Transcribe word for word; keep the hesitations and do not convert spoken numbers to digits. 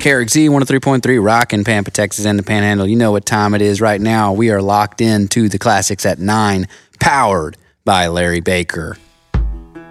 K R X Z one oh three point three, rockin' Pampa, Texas, and the Panhandle. You know what time it is right now. We are locked in to the classics at nine, powered by Larry Baker.